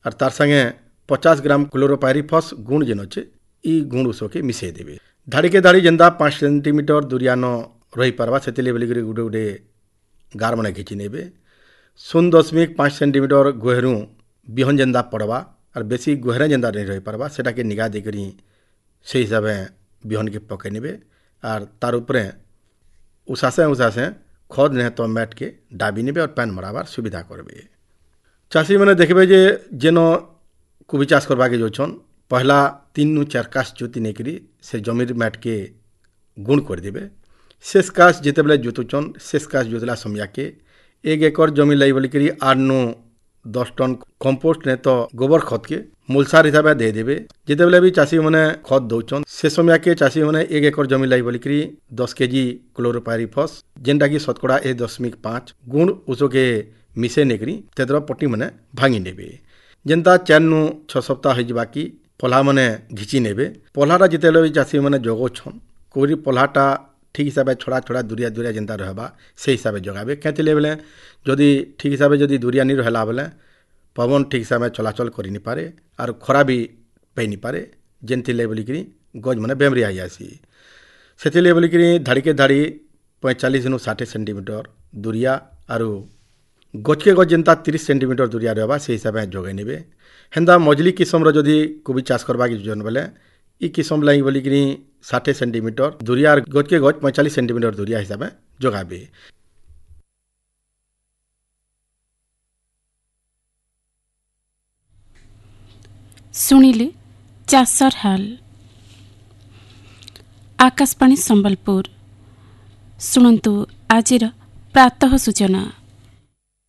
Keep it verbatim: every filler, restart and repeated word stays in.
और तार संगे पचास ग्राम क्लोरोपायरिफॉस गुण जेन अच्छे ई गुण उस के मिसई देवे। धाड़ी के धाड़ी जेनता पाँच सेंटीमीटर दूरिया न रही पार्बा से बोलिक गुटे गुटे गार मैंने घिची नेबे। शून्य दशमिक पाँच सेंटीमीटर गहरू बिहन जेनता पड़वा और बेसी गहरे जेनता नहीं रही पार्बा सेटा के निगाह देकरी से हिसाब बिहन के पकई नेबे और तार उपरे उसासे उसासे खद नहीं तो मैट के डाबी नेबे और पैन मराबार सुविधा करबे। चाषी मैंने देखबे जे जेन कोबी चाष करवा के जोछन पहला तीन चार काश जोती नहीं करी से जमीर मैट के गुण कर देबे। शेष काश जिते बेले जोतुचन शेष काश जोतला समया के एक एकड़ जमीन लाई बोली करी आठ नौ दस टन कंपोस्ट ने तो गोबर खत के मूलसार हिसाब दे देबे। जिते बेले भी चाषी मैंने खत दौचन से समय के चाषी मैंने एक एकड़ जमीन लाई बोली करी दस केजी क्लोरोपायरिफॉस जेनटा की शतकड़ा एक दशमिक पाँच गुण उसो के मिसे नेकरी तेदर पट्टी मैंने भांगी नेबे। जेनता चार नु छ सप्ताह हो की पल्हा मैंने घिची नेबे। पल्हाटा जिते बेले भी चाषी मैंने जगोछन कोई पल्हाटा ठीक हिसाब छड़ा छड़ा दूरिया दूरिया जेनता रहबा से हिसाब जगाबे। कैथिले बेले जदि ठीक हिसाब जदि दूरिया नहीं रहला बेले पवन ठीक हिसाब चलाचल करि नहीं पारे और खरा भी पे नहीं पारे जेनथिले बोलिकी गज मैंने बेमरी आई आसी। से बोलिकी धाड़ी के धाड़ी पैंतालीस नु षाठी सेंटीमीटर दूरिया और गज के गज जेनता तीस सेंटीमीटर दूरिया रहबा से हिसाब जगै नेबे। हेन्दा मजली किस्म जदि कोबी चाष करवा के जोन बेले ई किस्म लाई बोलिकी षाठी सेंटीमीटर दूरिया और गज के गज पैंतालीस सेंटीमीटर दूरिया हिसाब जगाबे। शुणिले चाषर हाल आकाशवाणी संबलपुर। शुणन्तु आजिर प्रातः सूचना।